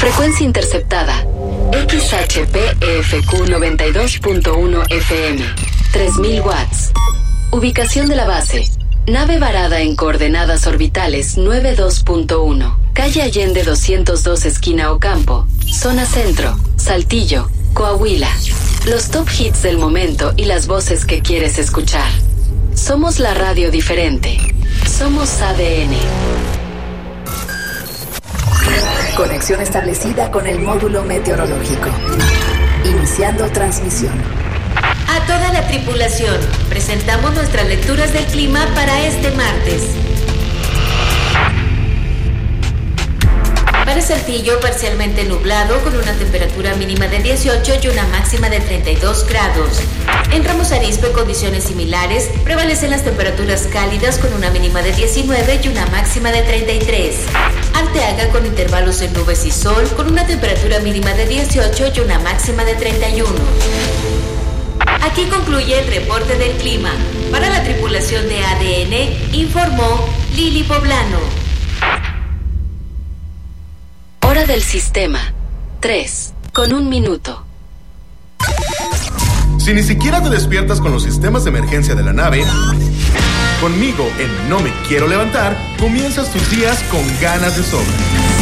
Frecuencia interceptada. XHPEFQ 92.1 FM. 3000 watts. Ubicación de la base. Nave varada en coordenadas orbitales 92.1. Calle Allende 202 esquina Ocampo. Zona Centro. Saltillo. Coahuila. Los top hits del momento y las voces que quieres escuchar. Somos la radio diferente. Somos ADN. Conexión establecida con el módulo meteorológico. Iniciando transmisión. A toda la tripulación, presentamos nuestras lecturas del clima para este martes. Para Saltillo, parcialmente nublado, con una temperatura mínima de 18 y una máxima de 32 grados. En Ramos Arizpe, condiciones similares, prevalecen las temperaturas cálidas con una mínima de 19 y una máxima de 33. Arteaga, con intervalos en nubes y sol, con una temperatura mínima de 18 y una máxima de 31. Aquí concluye el reporte del clima. Para la tripulación de ADN, informó Lili Poblano. Hora del sistema. 3:01 minuto. Si ni siquiera te despiertas con los sistemas de emergencia de la nave, conmigo en No Me Quiero Levantar, comienzas tus días con ganas de sobra.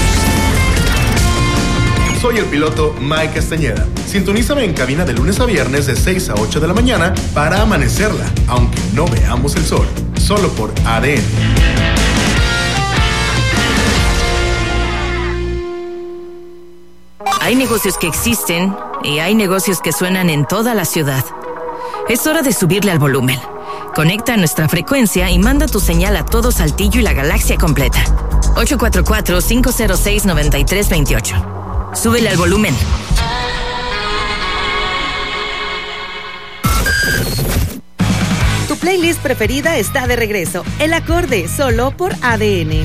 Soy el piloto Mike Castañeda. Sintonízame en cabina de lunes a viernes de 6 a 8 de la mañana para amanecerla, aunque no veamos el sol. Solo por ADN. Hay negocios que existen y hay negocios que suenan en toda la ciudad. Es hora de subirle al volumen. Conecta a nuestra frecuencia y manda tu señal a todo Saltillo y la galaxia completa. 844-506-9328. Súbele al volumen. Tu playlist preferida está de regreso. El acorde, solo por ADN.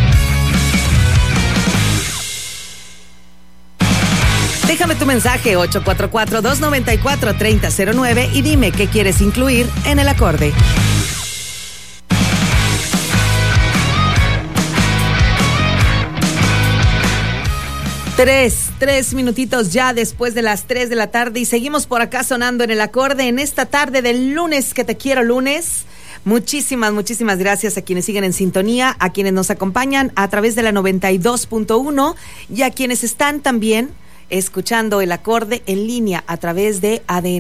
Déjame tu mensaje 844-294-3009 y dime qué quieres incluir en el acorde. Tres minutitos ya después de las 3 de la tarde y seguimos por acá sonando en el acorde en esta tarde del lunes que te quiero lunes. Muchísimas gracias a quienes siguen en sintonía, a quienes nos acompañan a través de la 92.1 y a quienes están también escuchando el acorde en línea a través de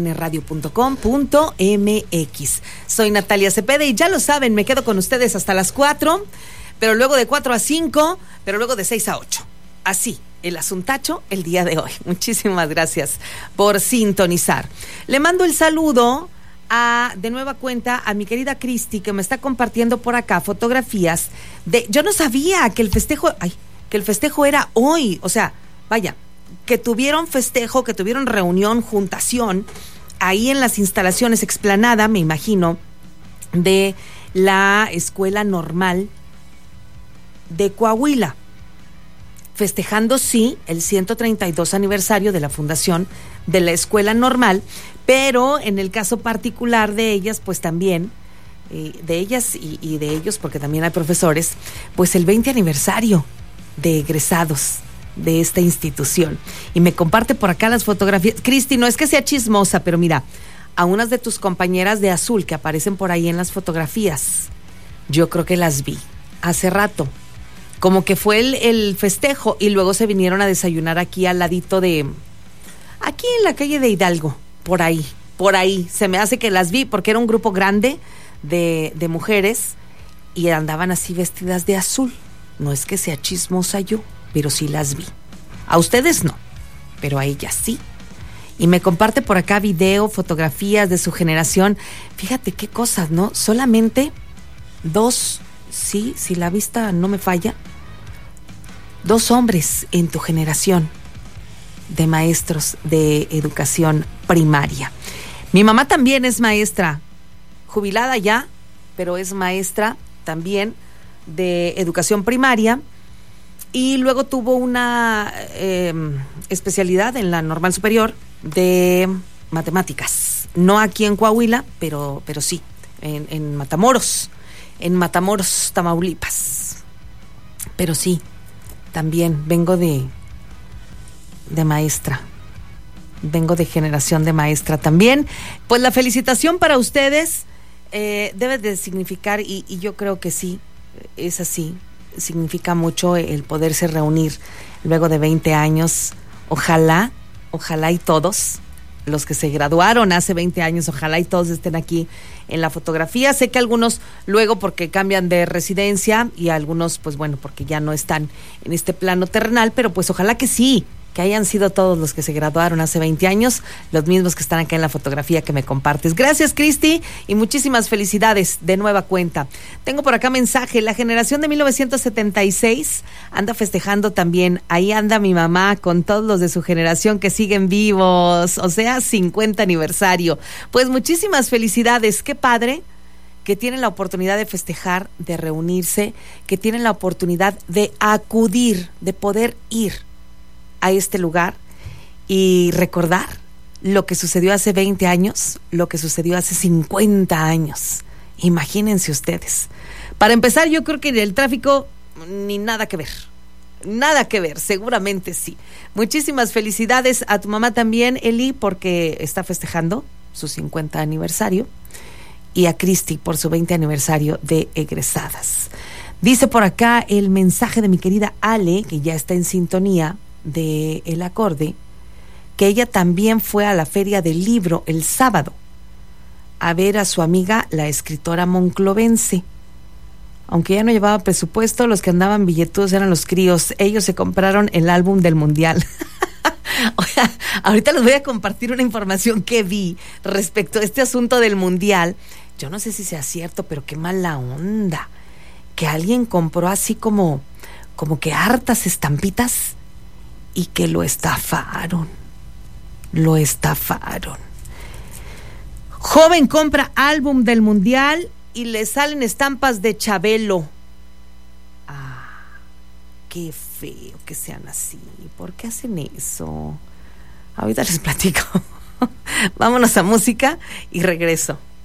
adnradio.com.mx. Soy Natalia Cepeda y ya lo saben, me quedo con ustedes hasta las 4, pero luego de 4 a 5, pero luego de 6 a 8. Así, el asuntacho el día de hoy. Muchísimas gracias por sintonizar. Le mando el saludo de nueva cuenta a mi querida Cristi, que me está compartiendo por acá fotografías de... Yo no sabía que el festejo era hoy, o sea, vaya, que tuvieron festejo, que tuvieron reunión, juntación, ahí en las instalaciones Explanada, me imagino, de la Escuela Normal de Coahuila, festejando, sí, el 132 aniversario de la fundación de la Escuela Normal, pero en el caso particular de ellas, pues también, de ellas y de ellos, porque también hay profesores, pues el 20 aniversario de egresados de esta institución. Y me comparte por acá las fotografías. Cristi, no es que sea chismosa, pero mira, a unas de tus compañeras de azul que aparecen por ahí en las fotografías, yo creo que las vi hace rato. Como que fue el festejo y luego se vinieron a desayunar aquí al ladito de... Aquí en la calle de Hidalgo, por ahí. Se me hace que las vi porque era un grupo grande de mujeres y andaban así vestidas de azul. No es que sea chismosa yo, pero sí las vi. A ustedes no, pero a ellas sí. Y me comparte por acá video, fotografías de su generación. Fíjate qué cosas, ¿no? Solamente 2, sí, si la vista no me falla, 2 hombres en tu generación de maestros de educación primaria. Mi mamá también es maestra, jubilada ya, pero es maestra también de educación primaria y luego tuvo una especialidad en la normal superior de matemáticas, no aquí en Coahuila, pero sí, en Matamoros, Tamaulipas. Pero sí, también vengo de de maestra. Vengo de generación de maestra también. Pues la felicitación para ustedes debe de significar, y yo creo que sí, es así, significa mucho el poderse reunir luego de 20 años. Ojalá y todos los que se graduaron hace 20 años, ojalá y todos estén aquí en la fotografía. Sé que algunos luego porque cambian de residencia y algunos pues bueno porque ya no están en este plano terrenal, pero pues ojalá que sí, que hayan sido todos los que se graduaron hace 20 años, los mismos que están acá en la fotografía que me compartes. Gracias, Cristi, y muchísimas felicidades de nueva cuenta. Tengo por acá mensaje, la generación de 1976 anda festejando también. Ahí anda mi mamá con todos los de su generación que siguen vivos, o sea, 50 aniversario. Pues muchísimas felicidades, qué padre que tienen la oportunidad de festejar, de reunirse, que tienen la oportunidad de acudir, de poder ir a este lugar y recordar lo que sucedió hace 20 años, lo que sucedió hace 50 años. Imagínense ustedes. Para empezar, yo creo que el tráfico ni nada que ver, seguramente sí. Muchísimas felicidades a tu mamá también, Eli, porque está festejando su 50 aniversario, y a Cristi por su 20 aniversario de egresadas. Dice por acá el mensaje de mi querida Ale, que ya está en sintonía de El Acorde, que ella también fue a la Feria del Libro el sábado a ver a su amiga, la escritora monclovense. Aunque ella no llevaba presupuesto, los que andaban billetudos eran los críos. Ellos se compraron el álbum del Mundial. Oiga, ahorita les voy a compartir una información que vi respecto a este asunto del Mundial. Yo no sé si sea cierto, pero qué mala onda. Que alguien compró así como que hartas estampitas y que lo estafaron. Joven compra álbum del Mundial y le salen estampas de Chabelo. Ah, qué feo que sean así. ¿Por qué hacen eso? Ahorita les platico. Vámonos a música y regreso.